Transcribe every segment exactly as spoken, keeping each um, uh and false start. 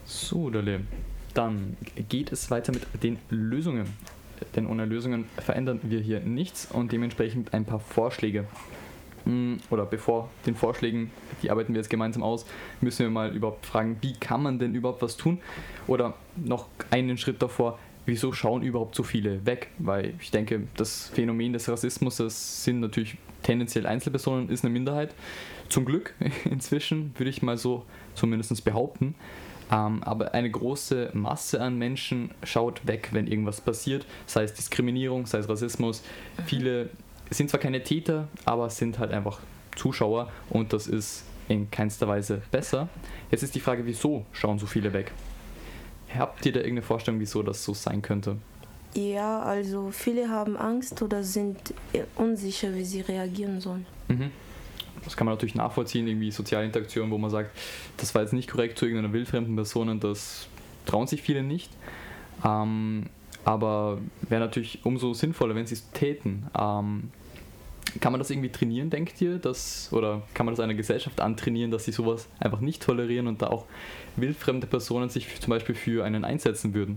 So, Dale. Dann geht es weiter mit den Lösungen. Denn ohne Lösungen verändern wir hier nichts und dementsprechend ein paar Vorschläge. Oder bevor den Vorschlägen, die arbeiten wir jetzt gemeinsam aus, müssen wir mal überhaupt fragen, wie kann man denn überhaupt was tun? Oder noch einen Schritt davor, wieso schauen überhaupt so viele weg? Weil ich denke, das Phänomen des Rassismus, das sind natürlich tendenziell Einzelpersonen, ist eine Minderheit. Zum Glück inzwischen, würde ich mal so zumindest behaupten. Ähm, aber eine große Masse an Menschen schaut weg, wenn irgendwas passiert, sei es Diskriminierung, sei es Rassismus. Mhm. Viele sind zwar keine Täter, aber sind halt einfach Zuschauer und das ist in keinster Weise besser. Jetzt ist die Frage, wieso schauen so viele weg? Habt ihr da irgendeine Vorstellung, wieso das so sein könnte? Ja, also viele haben Angst oder sind unsicher, wie sie reagieren sollen. Mhm. Das kann man natürlich nachvollziehen, irgendwie soziale Interaktion, wo man sagt, das war jetzt nicht korrekt zu irgendeiner wildfremden Person und das trauen sich viele nicht. Ähm, aber wäre natürlich umso sinnvoller, wenn sie es täten. Ähm, kann man das irgendwie trainieren, denkt ihr? Dass, oder kann man das einer Gesellschaft antrainieren, dass sie sowas einfach nicht tolerieren und da auch wildfremde Personen sich zum Beispiel für einen einsetzen würden?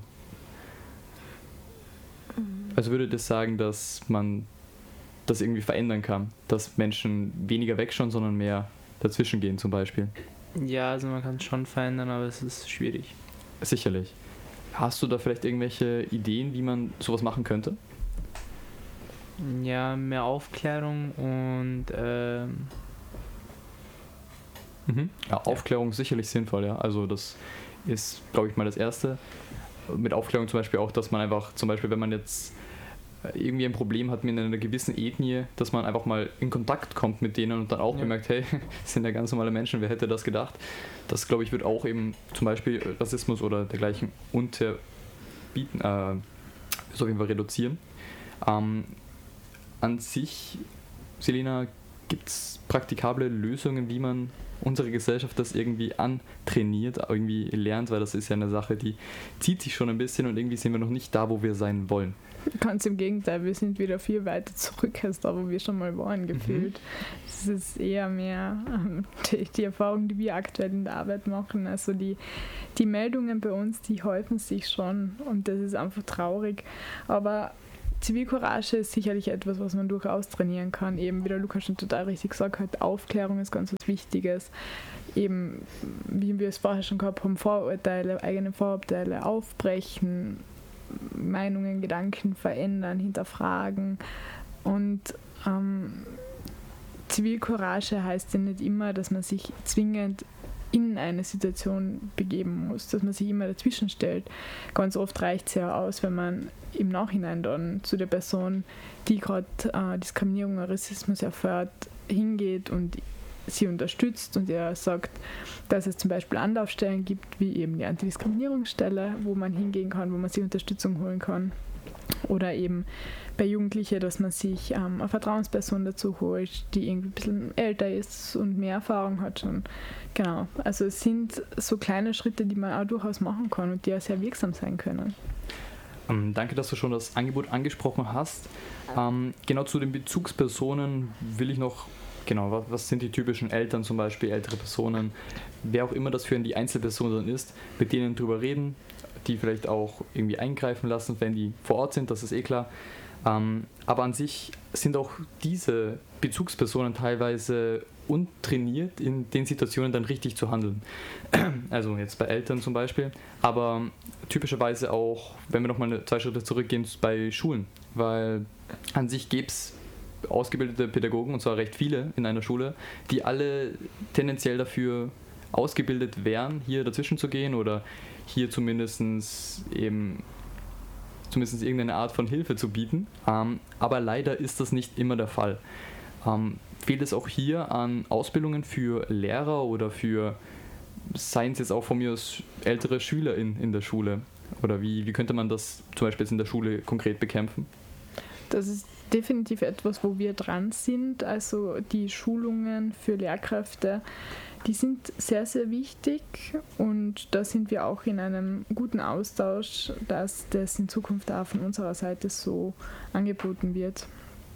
Also würde das sagen, dass man das irgendwie verändern kann, dass Menschen weniger wegschauen, sondern mehr dazwischen gehen zum Beispiel? Ja, also man kann es schon verändern, aber es ist schwierig. Sicherlich. Hast du da vielleicht irgendwelche Ideen, wie man sowas machen könnte? Ja, mehr Aufklärung und ähm mhm. ja, Aufklärung ist sicherlich sinnvoll, ja. Also das ist, glaube ich, mal das Erste. Mit Aufklärung zum Beispiel auch, dass man einfach, zum Beispiel, wenn man jetzt irgendwie ein Problem hat mit einer gewissen Ethnie, dass man einfach mal in Kontakt kommt mit denen und dann auch ja. bemerkt, hey, das sind ja ganz normale Menschen, wer hätte das gedacht? Das, glaube ich, wird auch eben zum Beispiel Rassismus oder dergleichen unterbieten, äh, so auf jeden Fall reduzieren. Ähm, an sich, Selina, gibt es praktikable Lösungen, wie man unsere Gesellschaft das irgendwie antrainiert, irgendwie lernt, weil das ist ja eine Sache, die zieht sich schon ein bisschen und irgendwie sind wir noch nicht da, wo wir sein wollen. Ganz im Gegenteil, wir sind wieder viel weiter zurück als da, wo wir schon mal waren, gefühlt. Es mhm. ist eher mehr ähm, die, die Erfahrung, die wir aktuell in der Arbeit machen. Also die, die Meldungen bei uns, die häufen sich schon und das ist einfach traurig. Aber Zivilcourage ist sicherlich etwas, was man durchaus trainieren kann. Eben, wie der Lukas schon total richtig gesagt hat, Aufklärung ist ganz was Wichtiges. Eben, wie wir es vorher schon gehabt haben, Vorurteile, eigene Vorurteile aufbrechen, Meinungen, Gedanken verändern, hinterfragen. Und ähm, Zivilcourage heißt ja nicht immer, dass man sich zwingend in eine Situation begeben muss, dass man sich immer dazwischen stellt. Ganz oft reicht es ja aus, wenn man im Nachhinein dann zu der Person, die gerade äh, Diskriminierung oder Rassismus erfährt, hingeht und sie unterstützt und ihr sagt, dass es zum Beispiel Anlaufstellen gibt, wie eben die Antidiskriminierungsstelle, wo man hingehen kann, wo man sich Unterstützung holen kann. Oder eben bei Jugendlichen, dass man sich ähm, eine Vertrauensperson dazu holt, die irgendwie ein bisschen älter ist und mehr Erfahrung hat schon. Genau, also es sind so kleine Schritte, die man auch durchaus machen kann und die auch sehr wirksam sein können. Ähm, danke, dass du schon das Angebot angesprochen hast. Ähm, genau zu den Bezugspersonen will ich noch, genau, was, was sind die typischen Eltern zum Beispiel, ältere Personen, wer auch immer das für die Einzelperson dann ist, mit denen drüber reden, die vielleicht auch irgendwie eingreifen lassen, wenn die vor Ort sind, das ist eh klar. Ähm, aber an sich sind auch diese Bezugspersonen teilweise untrainiert, in den Situationen dann richtig zu handeln. Also jetzt bei Eltern zum Beispiel, aber typischerweise auch, wenn wir nochmal zwei Schritte zurückgehen, bei Schulen, weil an sich gäbe es ausgebildete Pädagogen, und zwar recht viele in einer Schule, die alle tendenziell dafür ausgebildet wären, hier dazwischen zu gehen oder hier zumindest eben zumindest irgendeine Art von Hilfe zu bieten. Ähm, aber leider ist das nicht immer der Fall. Ähm, fehlt es auch hier an Ausbildungen für Lehrer oder für, seien es jetzt auch von mir aus ältere Schüler in, in der Schule? Oder wie, wie könnte man das zum Beispiel jetzt in der Schule konkret bekämpfen? Das ist definitiv etwas, wo wir dran sind. Also die Schulungen für Lehrkräfte, die sind sehr, sehr wichtig und da sind wir auch in einem guten Austausch, dass das in Zukunft auch von unserer Seite so angeboten wird.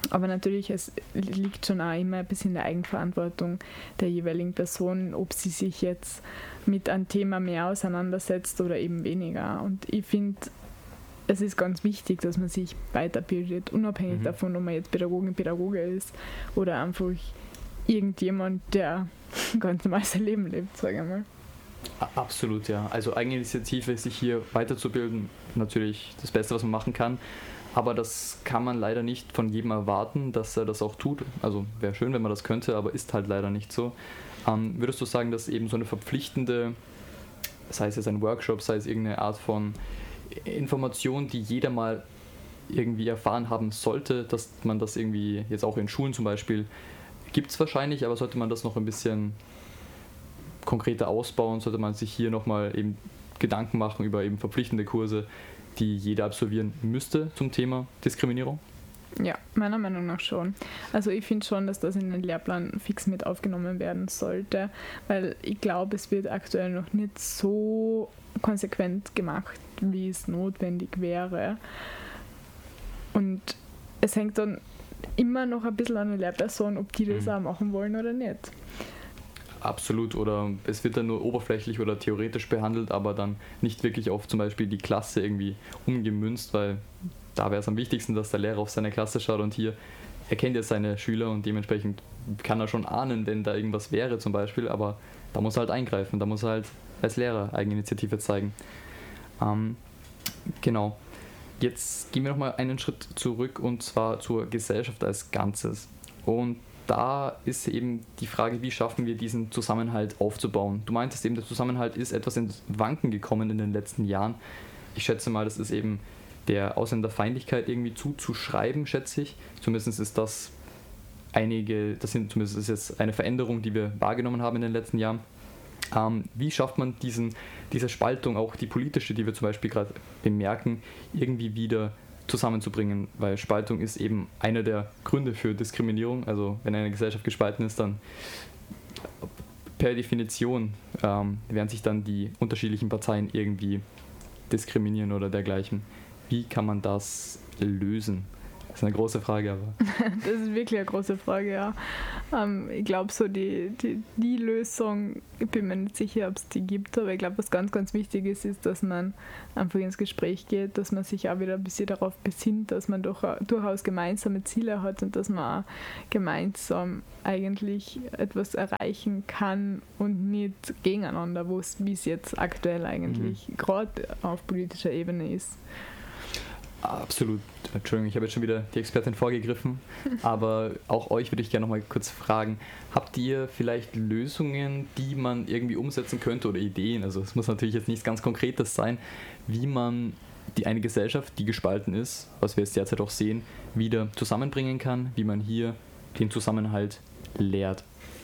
Aber natürlich, es liegt schon auch immer ein bisschen in der Eigenverantwortung der jeweiligen Person, ob sie sich jetzt mit einem Thema mehr auseinandersetzt oder eben weniger. Und ich finde, es ist ganz wichtig, dass man sich weiterbildet, unabhängig mhm. davon, ob man jetzt Pädagogin, Pädagoge ist oder einfach irgendjemand, der ganz normal sein Leben lebt, sage ich mal. Absolut, ja. Also Eigeninitiative, sich hier weiterzubilden, natürlich das Beste, was man machen kann. Aber das kann man leider nicht von jedem erwarten, dass er das auch tut. Also wäre schön, wenn man das könnte, aber ist halt leider nicht so. Ähm, würdest du sagen, dass eben so eine verpflichtende, sei es jetzt ein Workshop, sei es irgendeine Art von Information, die jeder mal irgendwie erfahren haben sollte, dass man das irgendwie jetzt auch in Schulen zum Beispiel, gibt es wahrscheinlich, aber sollte man das noch ein bisschen konkreter ausbauen, sollte man sich hier nochmal eben Gedanken machen über eben verpflichtende Kurse, die jeder absolvieren müsste zum Thema Diskriminierung? Ja, meiner Meinung nach schon. Also ich finde schon, dass das in den Lehrplan fix mit aufgenommen werden sollte, weil ich glaube, es wird aktuell noch nicht so konsequent gemacht, wie es notwendig wäre. Und es hängt dann immer noch ein bisschen an der Lehrperson, ob die das mhm. auch machen wollen oder nicht. Absolut, oder es wird dann nur oberflächlich oder theoretisch behandelt, aber dann nicht wirklich auf zum Beispiel die Klasse irgendwie umgemünzt, weil da wäre es am wichtigsten, dass der Lehrer auf seine Klasse schaut und hier erkennt er seine Schüler und dementsprechend kann er schon ahnen, wenn da irgendwas wäre zum Beispiel, aber da muss er halt eingreifen, da muss er halt als Lehrer Eigeninitiative zeigen. Ähm, genau. Jetzt gehen wir nochmal einen Schritt zurück und zwar zur Gesellschaft als Ganzes. Und da ist eben die Frage, wie schaffen wir diesen Zusammenhalt aufzubauen? Du meintest eben, der Zusammenhalt ist etwas ins Wanken gekommen in den letzten Jahren. Ich schätze mal, das ist eben der Ausländerfeindlichkeit irgendwie zuzuschreiben, schätze ich. Zumindest ist das einige, das sind zumindest ist jetzt eine Veränderung, die wir wahrgenommen haben in den letzten Jahren. Ähm, wie schafft man diesen, diese Spaltung, auch die politische, die wir zum Beispiel gerade bemerken, irgendwie wieder zusammenzubringen, weil Spaltung ist eben einer der Gründe für Diskriminierung. Also wenn eine Gesellschaft gespalten ist, dann per Definition ähm, werden sich dann die unterschiedlichen Parteien irgendwie diskriminieren oder dergleichen. Wie kann man das lösen? Das ist eine große Frage, aber... Das ist wirklich eine große Frage, ja. Ähm, ich glaube, so die, die, die Lösung, ich bin mir nicht sicher, ob es die gibt, aber ich glaube, was ganz, ganz wichtig ist, ist, dass man einfach ins Gespräch geht, dass man sich auch wieder ein bisschen darauf besinnt, dass man doch, durchaus gemeinsame Ziele hat und dass man auch gemeinsam eigentlich etwas erreichen kann und nicht gegeneinander, wie es jetzt aktuell eigentlich mhm. gerade auf politischer Ebene ist. Absolut. Entschuldigung, ich habe jetzt schon wieder die Expertin vorgegriffen, aber auch euch würde ich gerne noch mal kurz fragen, habt ihr vielleicht Lösungen, die man irgendwie umsetzen könnte oder Ideen, also es muss natürlich jetzt nichts ganz Konkretes sein, wie man die eine Gesellschaft, die gespalten ist, was wir jetzt derzeit auch sehen, wieder zusammenbringen kann, wie man hier den Zusammenhalt lehrt?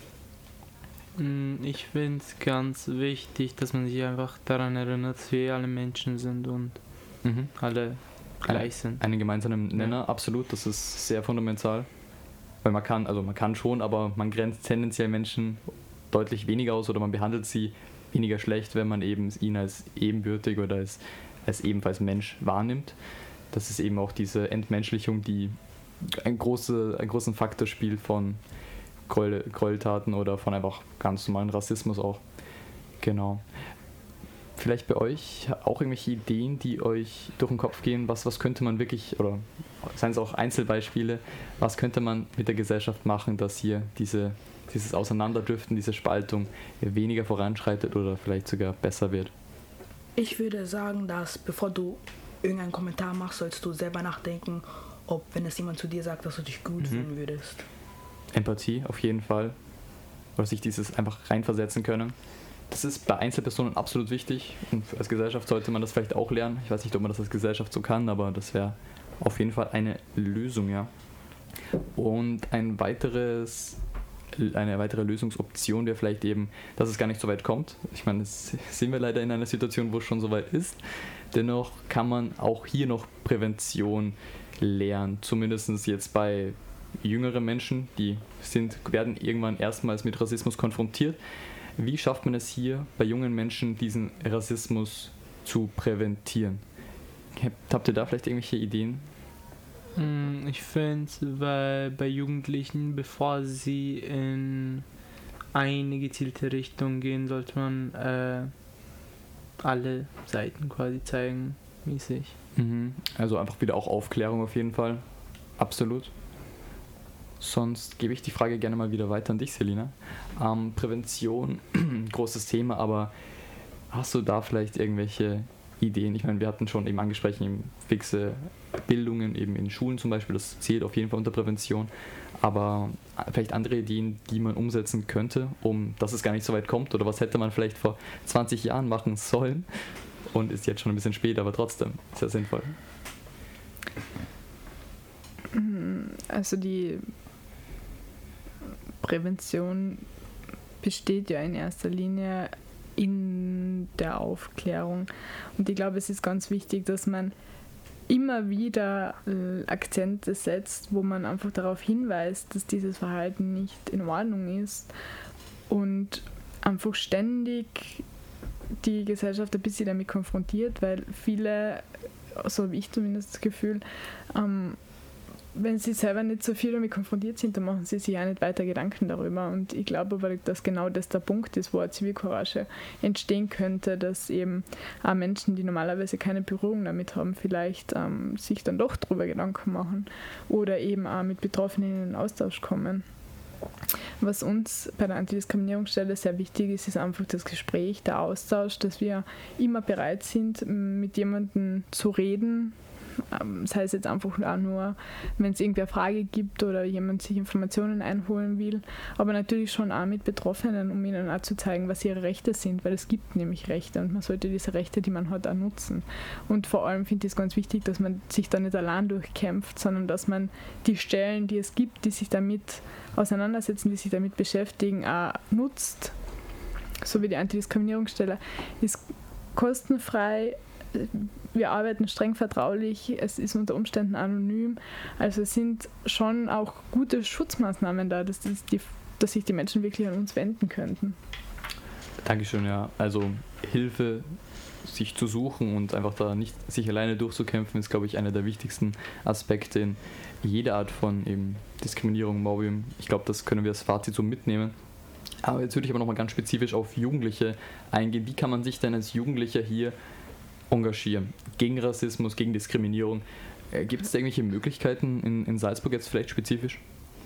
Ich finde es ganz wichtig, dass man sich einfach daran erinnert, dass wir alle Menschen sind und mhm. alle gleich sind. Einen gemeinsamen Nenner, ja. Absolut, das ist sehr fundamental. Weil man kann, also man kann schon, aber man grenzt tendenziell Menschen deutlich weniger aus oder man behandelt sie weniger schlecht, wenn man eben ihn als ebenbürtig oder als, als ebenfalls Mensch wahrnimmt. Das ist eben auch diese Entmenschlichung, die ein große, einen großen Faktor spielt von Gräuel, Gräueltaten oder von einfach ganz normalen Rassismus auch. Genau. Vielleicht bei euch auch irgendwelche Ideen, die euch durch den Kopf gehen, was, was könnte man wirklich, oder seien es auch Einzelbeispiele, was könnte man mit der Gesellschaft machen, dass hier diese, dieses Auseinanderdriften, diese Spaltung weniger voranschreitet oder vielleicht sogar besser wird? Ich würde sagen, dass bevor du irgendeinen Kommentar machst, sollst du selber nachdenken, ob, wenn es jemand zu dir sagt, dass du dich gut mhm. fühlen würdest. Empathie auf jeden Fall, oder sich dieses einfach reinversetzen können. Das ist bei Einzelpersonen absolut wichtig und als Gesellschaft sollte man das vielleicht auch lernen. Ich weiß nicht, ob man das als Gesellschaft so kann, aber das wäre auf jeden Fall eine Lösung, ja. Und ein weiteres, eine weitere Lösungsoption wäre vielleicht eben, dass es gar nicht so weit kommt. Ich meine, jetzt sind wir leider in einer Situation, wo es schon so weit ist. Dennoch kann man auch hier noch Prävention lernen, zumindest jetzt bei jüngeren Menschen, die sind, werden irgendwann erstmals mit Rassismus konfrontiert. Wie schafft man es hier bei jungen Menschen, diesen Rassismus zu präventieren? Habt ihr da vielleicht irgendwelche Ideen? Ich finde, weil bei Jugendlichen, bevor sie in eine gezielte Richtung gehen, sollte man äh, alle Seiten quasi zeigen, mäßig. Mhm. Also einfach wieder auch Aufklärung auf jeden Fall. Absolut. Sonst gebe ich die Frage gerne mal wieder weiter an dich, Selina. Ähm, Prävention, großes Thema, aber hast du da vielleicht irgendwelche Ideen? Ich meine, wir hatten schon eben angesprochen, eben fixe Bildungen eben in Schulen zum Beispiel, das zählt auf jeden Fall unter Prävention, aber vielleicht andere Ideen, die man umsetzen könnte, um dass es gar nicht so weit kommt, oder was hätte man vielleicht vor zwanzig Jahren machen sollen und ist jetzt schon ein bisschen spät, aber trotzdem sehr sinnvoll. Also die Prävention besteht ja in erster Linie in der Aufklärung. Und ich glaube, es ist ganz wichtig, dass man immer wieder äh, Akzente setzt, wo man einfach darauf hinweist, dass dieses Verhalten nicht in Ordnung ist und einfach ständig die Gesellschaft ein bisschen damit konfrontiert, weil viele, so habe ich zumindest das Gefühl, ähm, wenn sie selber nicht so viel damit konfrontiert sind, dann machen sie sich auch nicht weiter Gedanken darüber. Und ich glaube aber, dass genau das der Punkt ist, wo eine Zivilcourage entstehen könnte, dass eben auch Menschen, die normalerweise keine Berührung damit haben, vielleicht ähm, sich dann doch darüber Gedanken machen oder eben auch mit Betroffenen in den Austausch kommen. Was uns bei der Antidiskriminierungsstelle sehr wichtig ist, ist einfach das Gespräch, der Austausch, dass wir immer bereit sind, mit jemandem zu reden, sei es jetzt einfach auch nur, wenn es irgendwie eine Frage gibt oder jemand sich Informationen einholen will, aber natürlich schon auch mit Betroffenen, um ihnen auch zu zeigen, was ihre Rechte sind, weil es gibt nämlich Rechte und man sollte diese Rechte, die man hat, auch nutzen. Und vor allem finde ich es ganz wichtig, dass man sich da nicht allein durchkämpft, sondern dass man die Stellen, die es gibt, die sich damit auseinandersetzen, die sich damit beschäftigen, auch nutzt. So wie die Antidiskriminierungsstelle ist kostenfrei. Wir arbeiten streng vertraulich, es ist unter Umständen anonym, also es sind schon auch gute Schutzmaßnahmen da, dass, das die, dass sich die Menschen wirklich an uns wenden könnten. Dankeschön, ja. Also Hilfe sich zu suchen und einfach da nicht sich alleine durchzukämpfen, ist, glaube ich, einer der wichtigsten Aspekte in jeder Art von eben Diskriminierung, Mobbing. Ich glaube, das können wir als Fazit so mitnehmen. Aber jetzt würde ich aber nochmal ganz spezifisch auf Jugendliche eingehen. Wie kann man sich denn als Jugendlicher hier engagieren? Gegen Rassismus, gegen Diskriminierung. Äh, gibt es da irgendwelche Möglichkeiten in, in Salzburg jetzt vielleicht spezifisch?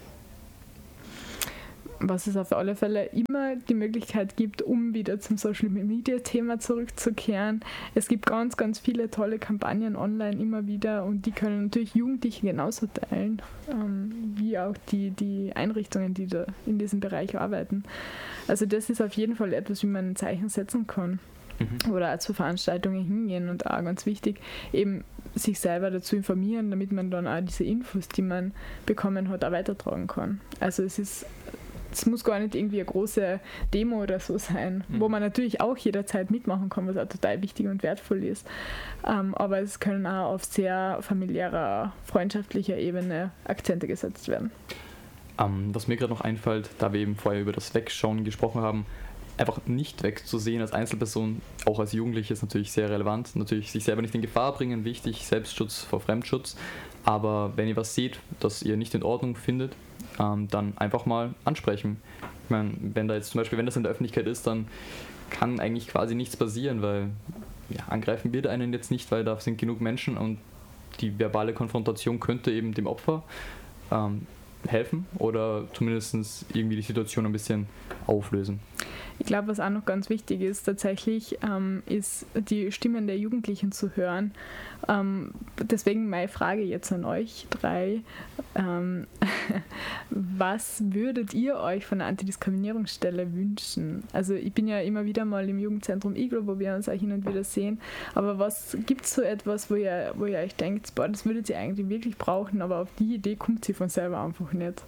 Was es auf alle Fälle immer die Möglichkeit gibt, um wieder zum Social Media Thema zurückzukehren. Es gibt ganz, ganz viele tolle Kampagnen online immer wieder und die können natürlich Jugendliche genauso teilen, ähm, wie auch die, die Einrichtungen, die da in diesem Bereich arbeiten. Also das ist auf jeden Fall etwas, wie man ein Zeichen setzen kann. Mhm. Oder auch zu Veranstaltungen hingehen und auch ganz wichtig, eben sich selber dazu informieren, damit man dann auch diese Infos, die man bekommen hat, auch weitertragen kann. Also es ist Es muss gar nicht irgendwie eine große Demo oder so sein, mhm. wo man natürlich auch jederzeit mitmachen kann, was auch total wichtig und wertvoll ist. Ähm, aber es können auch auf sehr familiärer, freundschaftlicher Ebene Akzente gesetzt werden. Ähm, was mir gerade noch einfällt, da wir eben vorher über das Wegschauen gesprochen haben, einfach nicht wegzusehen als Einzelperson, auch als Jugendliche, ist natürlich sehr relevant. Natürlich sich selber nicht in Gefahr bringen, wichtig, Selbstschutz vor Fremdschutz. Aber wenn ihr was seht, das ihr nicht in Ordnung findet, ähm, dann einfach mal ansprechen. Ich meine, wenn da jetzt zum Beispiel, wenn das in der Öffentlichkeit ist, dann kann eigentlich quasi nichts passieren, weil ja, angreifen wird einen jetzt nicht, weil da sind genug Menschen und die verbale Konfrontation könnte eben dem Opfer ähm, helfen oder zumindest irgendwie die Situation ein bisschen auflösen. Ich glaube, was auch noch ganz wichtig ist, tatsächlich ähm, ist die Stimmen der Jugendlichen zu hören. Ähm, deswegen meine Frage jetzt an euch drei. Ähm, was würdet ihr euch von der Antidiskriminierungsstelle wünschen? Also ich bin ja immer wieder mal im Jugendzentrum Iglo, wo wir uns auch hin und wieder sehen. Aber was gibt es so etwas, wo ihr, wo ihr euch denkt, boah, das würdet ihr eigentlich wirklich brauchen, aber auf die Idee kommt sie von selber einfach nicht?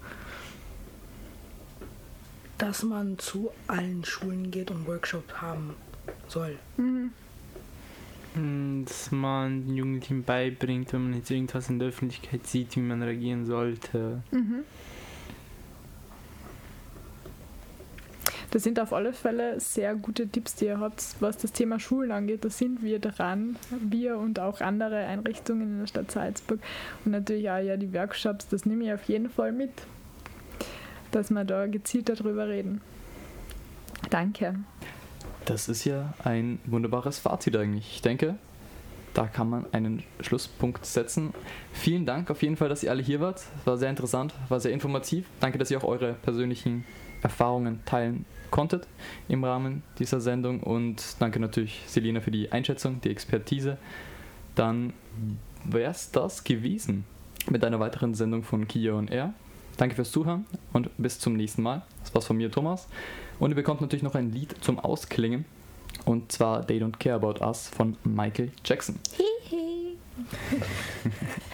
Dass man zu allen Schulen geht und Workshops haben soll. Mhm. Dass man den Jugendlichen beibringt, wenn man jetzt irgendwas in der Öffentlichkeit sieht, wie man reagieren sollte. Mhm. Das sind auf alle Fälle sehr gute Tipps, die ihr habt, was das Thema Schulen angeht. Da sind wir dran, wir und auch andere Einrichtungen in der Stadt Salzburg. Und natürlich auch ja die Workshops, das nehme ich auf jeden Fall mit, dass wir da gezielt darüber reden. Danke. Das ist ja ein wunderbares Fazit eigentlich. Ich denke, da kann man einen Schlusspunkt setzen. Vielen Dank auf jeden Fall, dass ihr alle hier wart. War sehr interessant, war sehr informativ. Danke, dass ihr auch eure persönlichen Erfahrungen teilen konntet im Rahmen dieser Sendung. Und danke natürlich, Selina, für die Einschätzung, die Expertise. Dann wäre es das gewesen mit einer weiteren Sendung von Kia on Air. Danke fürs Zuhören und bis zum nächsten Mal. Das war's von mir, Thomas. Und ihr bekommt natürlich noch ein Lied zum Ausklingen. Und zwar They Don't Care About Us von Michael Jackson. Hihi.